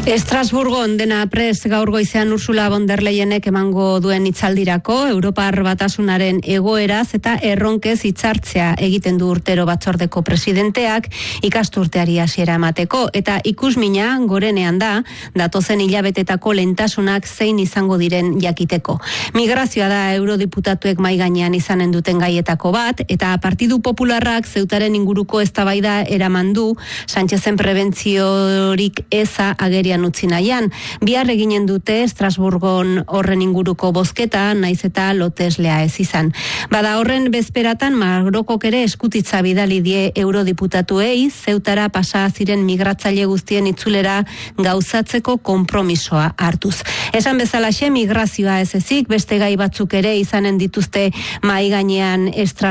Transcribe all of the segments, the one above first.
Estrasburgon dena prest gaur goizean Ursula von der Leyenek emango duen hitzaldirako Europar Batasunaren egoeraz eta erronkez hitzartzea egiten du urtero batzordeko presidenteak ikasturteari hasiera emateko eta ikusmina gorenean da datozen hilabetetako lehentasunak zein izango diren jakiteko. Migrazioa da eurodiputatuek mahai gainean izanen duten gaietako bat eta Partidu Popularrak Zeutaren inguruko eztabaida eraman du Sánchezen prebentziorik eza agerian utzi nahian. Bihar eginen dute Estrasburgon horren inguruko bozketa, naiz eta loteslea ez izan. Bada horren bezperatan Marokok ere eskutitza bidali die eurodiputatuei Zeutara pasa ziren migratzaile guztien itzulera gauzatzeko konpromisoa hartuz. Esan bezalaxe migrazioa ez ezik, beste gai batzuk ere izanen dituzte mahai gainean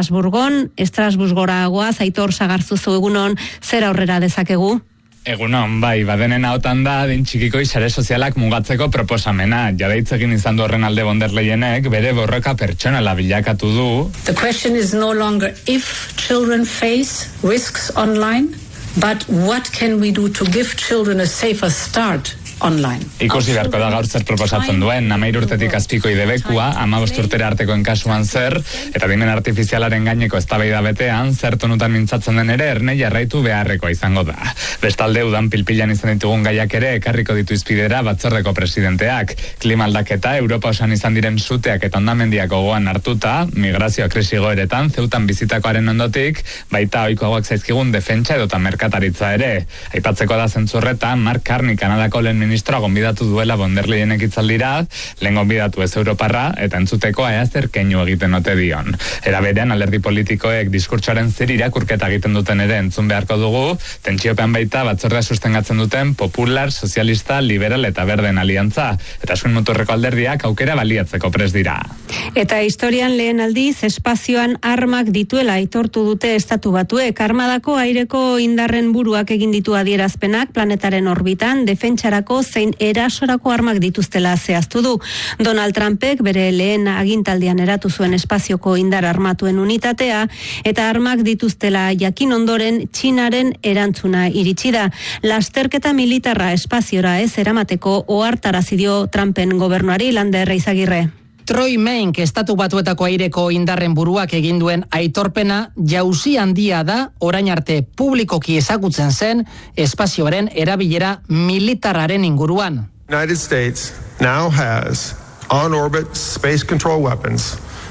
Estrasburgora goaz, Aitor Sagarzuzu, egunon, zer aurrera dezakegu? Egunon, bai, badenen hautan da, din txikikoi sare sozialak mugatzeko proposamena. Jadaitzekin izan du horren alde von der Leyenek, bere borroka pertsonala bilakatu du. The question is no longer if children face risks online, but what can we do to give children a safer start online. Ikusi beharko da gaur zer proposatzen duen, 13 urtetik azpiko idebekua, 15 urtera artekoen kasuan zer, eta adimen artifizialaren gaineko eztabaida betean, zer tonutan mintzatzen den ere erne jarraitu beharrekoa izango da. Bestalde udan pilpilan izan ditugun gaiak ere ekarriko ditu izpidera batzordeko presidenteak. Klima aldaketa, Europa osan izan diren suteak eta hondamendiak gogoan hartuta, migrazioa krisi goeretan, Zeutan bizitakoaren ondotik, baita ohikoagoak zaizkigun defentsa edota merkataritza ere. Aipatzeko da zentzurretan, Mark Carney Kanadako lehen ministroa gonbidatu duela von der Leyenek hitzaldira, lehen gonbidatu ez Europarra, eta entzuteko ea zer keinu egiten ote dion. Era berean, alderdi politikoek diskurtsoaren zer irakurketa egiten duten ere entzun beharko dugu, tentsiopean baita batzordea sustengatzen duten Popular, Sozialista, Liberal eta Berden aliantza, eta eskuin muturreko alderdiak aukera baliatzeko prest dira. Eta historian lehen aldiz, espazioan armak dituela aitortu dute estatu batuek, armadako aireko indarren buruak egin ditu adierazpenak planetaren orbitan, defentsarako zein erasorako armak dituztela zehaztu du. Donald Trumpek bere lehen agintaldian eratu zuen espazioko indar armatuen unitatea eta armak dituztela jakin ondoren Txinaren erantzuna iritsi da. Lasterketa militarra espaziora ez eramateko ohartarazi dio Trumpen gobernuari. Lander Izagirre. Troy Maink estatu batuetako aireko indarren buruak egin duen aitorpena jauzi handia da orain arte publikoki ezagutzen zen espazioaren erabilera militarraren inguruan. United States now has on-orbit space control weapons.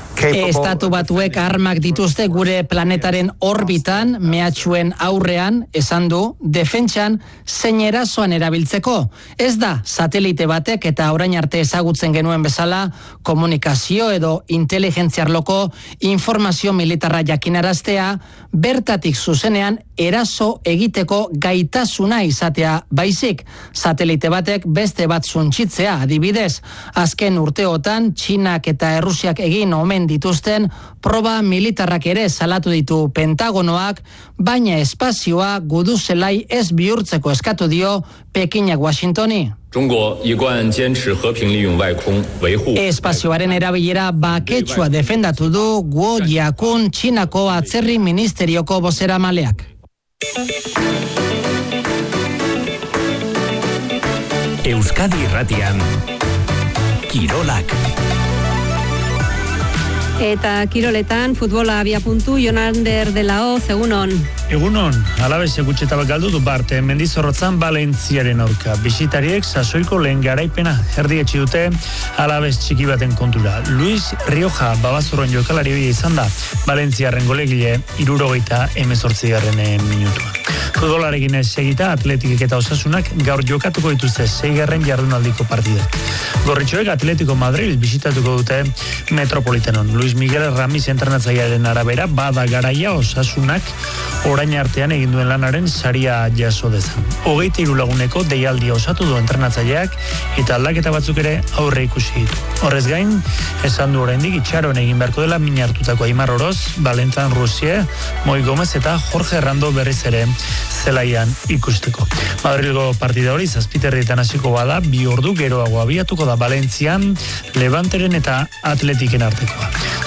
Estatu batuek armak dituzte gure planetaren orbitan, mehatxuen aurrean, esan du, defentsan zein erasoan erabiltzeko. Ez da, satelite batek eta orain arte ezagutzen genuen bezala, komunikazio edo inteligentziarloko informazio militarra jakinaraztea, bertatik zuzenean eraso egiteko gaitasuna izatea baizik. Satelite batek beste bat suntsitzea adibidez. Azken urteotan, Txinak eta Errusiak egin omen dituzten proba militarrak ere salatu ditu Pentagonoak, baina espazioa gudu zelai ez bihurtzeko eskatu dio Pekinak Washingtoni. Espazioaren erabilera baketsua defendatu du Guo Jiakun Txinako atzerri ministerioko bozeramaleak. Euskadi Irratian Kirolak. Eta kiroletan futbola abiapuntu Jonander de la Hoz, egunon. Egunon, Alabesek gutxetabak galdu du Barte Mendizorrotzan Valentziaren aurka. Bisitariek sasoiko lehen garaipena erdietsi dute Alabes txiki baten kontura. Luis Rioja babazurron jokalari bila izan da Valentziarren golegile 78. Minutuan. Futbolarekin segita Atletikek eta Osasunak gaur jokatuko dituzte 6. jardunaldiko partidak. Gorritxoek Atletico Madrid bisitatuko dute Metropolitanon. Luis Miguel Ramiz entrenatzailearen arabera bada garaia Osasunak orain artean egin duen lanaren saria jaso dezan. 23 laguneko deialdia osatu du entrenatzaileak eta aldaketa batzuk ere aurre ikusi ditu. Horrez gain, esan du oraindik itxaron egin beharko dela min hartutako Aimar Oroz, Valentin Roussier, Moi Gomez eta Jorge Rando berriz ere zelaian ikusteko. Madrilgo partida hori 7:00 hasiko bada, 2 ordu geroago abiatuko da Valentzian, Levanteren eta Atletiken artekoa.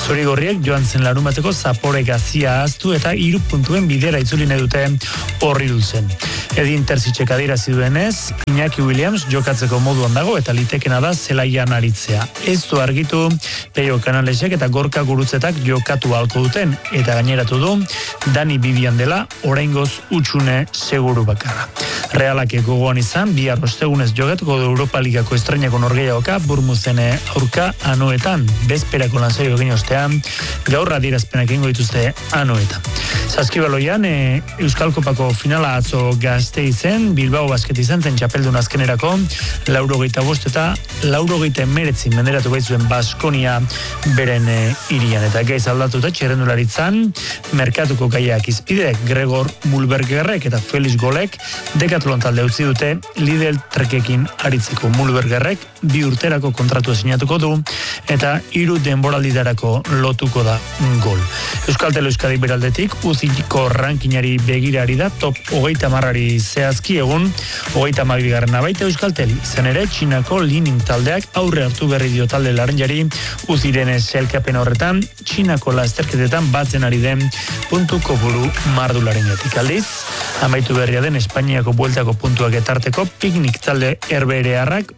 Zurigorriek joan zen larumateko Zapore Gazia ahaztu eta 3 puntuen bidera itzuli nahi dute horri duzen. Edin Terzitzek adierazi duenez, Iñaki Williams jokatzeko moduan dago eta litekena da zelaian aritzea. Ez du argitu Peio Canalesek eta Gorka Gurutzetak jokatu ahalko duten eta gaineratu du Dani Bibian dela oraingoz utxune seguru bakarra. Realak gogoan izan, bihar ostegunez jokatuko du Europa Ligako estreinako norgehiagoka Burmuzen aurka Anoetan, bezperako lanzaio egin ostean, gaur adierazpenak egingo dituzte Anoetan. Saskibaloian, Euskal Kopako finala atzo Gasteizen, Bilbao Basket izan zen txapeldun azkenerako, 85 eta 89 menderatu baitzuen Baskonia beren irian. Eta gaiz aldatuta txerrendularitzan, merkatuko gaiak izpide, Gregor Mulbergerrek eta Felix Golek Decathlon talde utzi dute Lidl trekekin aritzeko. Mulbergerrek 2 urterako kontratua sinatuko du eta 3 denboralditarako lotuko da Gol. Euskaltel Euskadi beraldetik uziko rankingari begirari da top 30-ari zehazki egun 32garrena baita Euskaltel. Izan ere, Txinako Lining taldeak aurre hartu berri dio talde larenjari uziren selkapen horretan, Txinako lasterketetan batzen ari den puntu kopuru mardularengatik. Aldiz, amaitu berria den Espainiako bueltako puntuak etarteko piknik talde herberearrak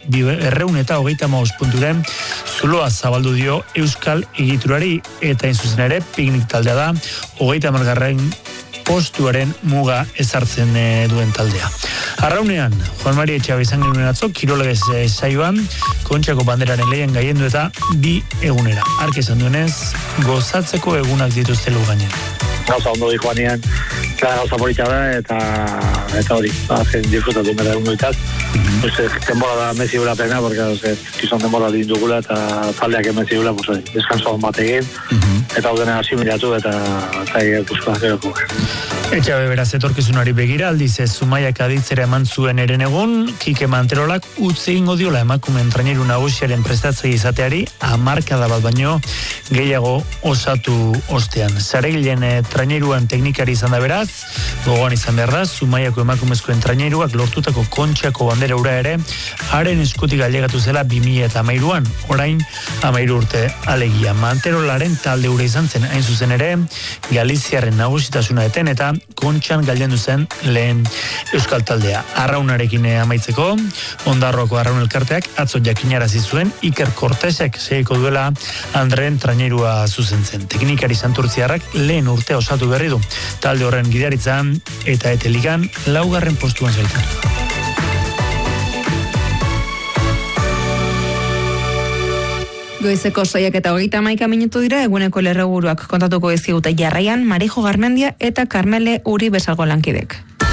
235 punturen zuloa zabaldu dio Euskal egiturari eta inzuzen ere piknik taldea da 30garren postuaren muga ezartzen duen taldea. Arraunean, Juan Mari Etxabe izan genuen atzo, Kirolegez saioan, Kontxako banderaren lehen gaiendu eta 2 egunera. Ark esan duenez, gozatzeko egunak dituzte lugainen. Gauza ondo di joanean, gauza polita da, eta hori, azken disfrutatu mera egun duitaz. Temporada mezi gula pena, porque gizon temporada dindugula eta taldeak emezi gula, deskanso bat egin, eta hau dena asimilatu eta buskoak eroko. Etxabe beraz etorkizunari begira, aldiz ez Zumaiak aditzera eman zuen eren egun, Kike Manterolak utzi egingo diola emakumen traineru nagusiaren prestatzei izateari, 10 bat baino gehiago osatu ostean. Zaregilen traineruan teknikari izan da beraz, gogoan izan behar da, Zumaiako emakumezkoen traineruak lortutako Kontxako bandera ura ere, haren eskutik ailegatu zela 2013an, orain 13 urte alegia. Manterolaren talde ura izan zen, hain zuzen ere, Galiziaren nagusitasuna eten eta Kontxan galdendu zen lehen Euskal taldea. Arraunarekin amaitzeko, Ondarroako Arraun elkarteak atzo jakinarazi zuen Iker Cortesek segiko duela Andreen trainerua zuzentzen. Teknikari santurtziarrak lehen urte osatu berri du. Talde horren gidaritzan eta eteligan 4. postuan zaitatu. Goizeko 6:21 minutu dira, eguneko lerroburuak kontatuko ezkigute jarraian Marijo Garmendia eta Karmele Uri bezalgo lankidek.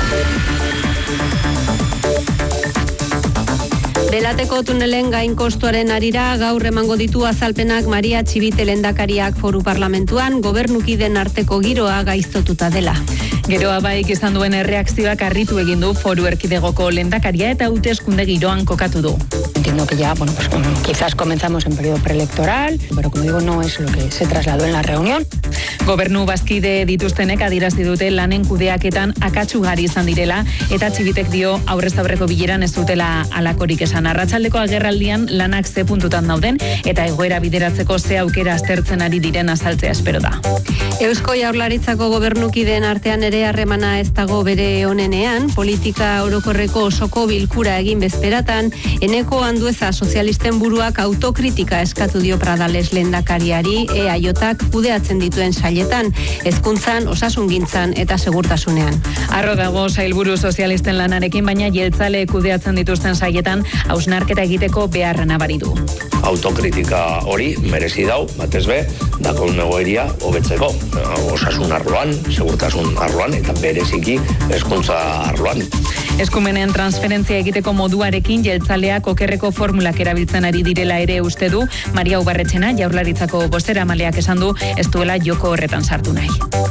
Belateko tunelen gain kostuaren arira gaur emango ditu azalpenak Maria Txibite lehendakariak Foru Parlamentuan gobernukiden arteko giroa gaiztotuta dela. Geroa baik izan duen erreakzioak harritu egin du Foru Erkidegoko lehendakaria eta hauteskunde giroan kokatu du. Entiendo que ya, quizás comenzamos en periodo preelectoral, pero como digo, no es lo que se trasladó en la reunión. Gobernu bazkide dituztenek adierazi dute lanen kudeaketan akatsugari izan direla eta Txibitek dio aurrez aurreko bileran ez dutela alakorik esan. Arratsaldeko agerraldian lanak ze puntutan dauden eta egoera bideratzeko ze aukera aztertzen ari diren azaltzea espero da. Eusko Jaurlaritzako gobernukideen artean ere harremana ez dago bere onenean, politika orokorreko osoko bilkura egin bezperatan, Eneko Andueza sozialisten buruak autokritika eskatu dio Pradales lehendakariari EAJak kudeatzen dituen sailetan, hezkuntzan, osasungintzan eta segurtasunean. Arro dago sailburu sozialisten lanarekin, baina jeltzale kudeatzen dituzten sailetan hausnarketa egiteko beharra nabari du. Autokritika hori merezi dau, batez be, dakon egoeria hobetzeko. Osasun arloan, segurtasun arloan eta bereziki hezkuntza arloan. Eskumenen transferentzia egiteko moduarekin jeltzaleak okerreko formulak erabiltzen ari direla ere uste du. Maria Ubarretxena Jaurlaritzako bozeramaileak esan du ez duela joko horretan sartu nahi.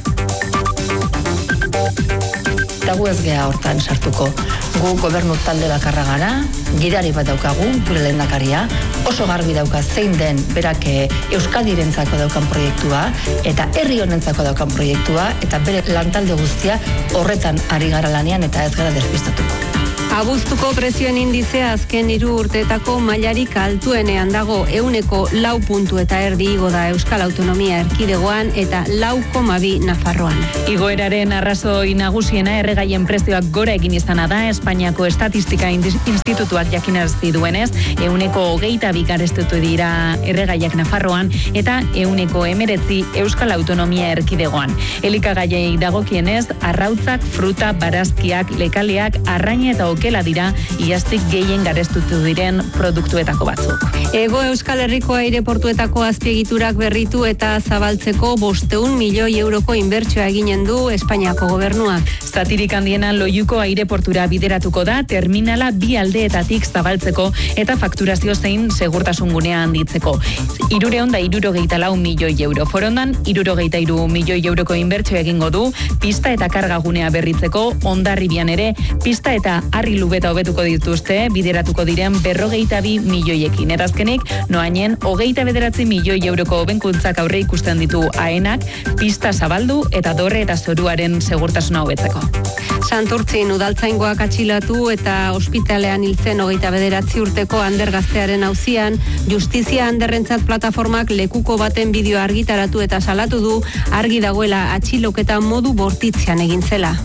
Eta gu ez gea hortan sartuko. Gu gobernu talde bakarra gara, gidari bat daukagu, gure lehendakaria, oso garbi dauka zein den berak Euskadirentzako daukan proiektua, eta herri honentzako daukan proiektua, eta bere lantalde guztia horretan ari gara lanean eta ez gara despistatuko. Abuztuko prezioen indizea azken 3 urteetako mailarik altuenean dago, 4,4 puntu eta erdi igo da Euskal Autonomia Erkidegoan eta 4,2 Nafarroan. Igoeraren arrazoi nagusiena erregaien prezioak gora egin izana da. Espainiako Estatistika Institutuak jakinarazi duenez, 22 garestitu dira erregaiak Nafarroan eta 19 Euskal Autonomia Erkidegoan. Elikagaiei dagokienez, arrautzak, fruta, barazkiak, lekaleak, arraina eta okela dira iaztik gehien garestutu diren produktuetako batzuk. Ego Euskal Herriko aireportuetako azpiegiturak berritu eta zabaltzeko 500 milioi euroko inbertsioa eginen du Espainiako gobernuak. Zatirik handiena Loiuko aireportura bideratuko da, terminala 2 aldeetatik zabaltzeko eta fakturazio zein segurtasun gunea handitzeko. 364 milioi euro. Forondan 63 milioi euroko inbertsioa egingo du, pista eta karga gunea berritzeko, Hondarribian ere pista eta harri lubeta hobetuko dituzte, bideratuko diren 52 milioiekin. Eta azkenik, Noainen 29 milioi euroko hobenkuntzak aurre ikusten ditu AENak, pista zabaldu eta dorre eta zoruaren segurtasuna hobetzeko. Santurtzin udaltzaingoak atxilatu eta ospitalean hiltzen 29 urteko Ander gaztearen auzian, Justizia Anderrentzat plataformak lekuko baten bideoa argitaratu eta salatu du, argi dagoela atxiloketa modu bortitzean egin zela.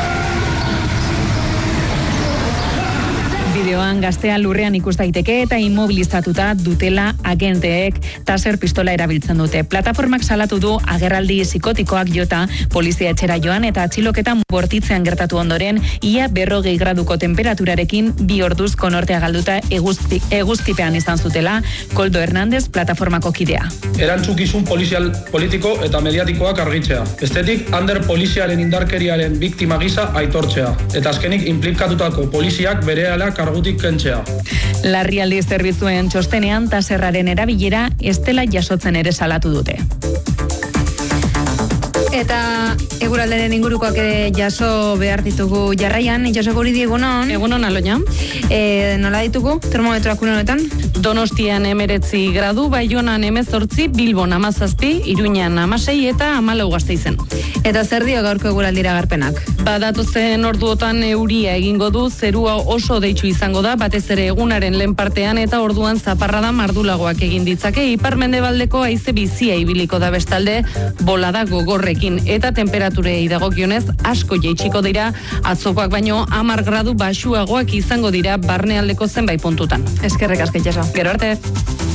Bideoan gaztea lurrean ikus daiteke eta immobilizatuta dutela agenteek taser pistola erabiltzen dute. Plataformak salatu du agerraldi psikotikoak jota polizia etxera joan eta atxiloketan bortitzean gertatu ondoren ia 40 graduko temperaturarekin 2 orduz konortea galduta eguzkipean izan zutela Koldo Hernández plataformako kidea. Erantzukizun polizial politiko eta mediatikoak argitzea. Bestetik, Ander poliziaren indarkeriaren biktima gisa aitortzea. Eta azkenik implikatutako poliziak berehala kargutik kentzea. Larrialdi zerbitzuen txostenean taserraren erabilera ez dela jasotzen ere salatu dute. Eta eguralderen ingurukoak ere jaso behar ditugu jarraian, jaso guri egunon. Egunon, Aloña. Nola ditugu, termometroak honetan? Donostian 19 gradu, Baionan 18, Bilbon 17, Iruñan 16 eta 14 Gasteizen. Eta zer dio gaurko eguraldira garpenak? Badatozen orduotan euria egingo du, zerua oso deitsu izango da, batez ere egunaren lehen partean eta orduan zaparrada mardulagoak egin ditzake, ipar-mendebaldeko haize bizia ibiliko da bestalde, bolada gogorrekin eta temperaturei dagokionez asko jaitsiko dira, atzokoak baino 10 gradu baxuagoak izango dira barnealdeko zenbait puntutan. Eskerrik asko, Itxaso. Gero arte.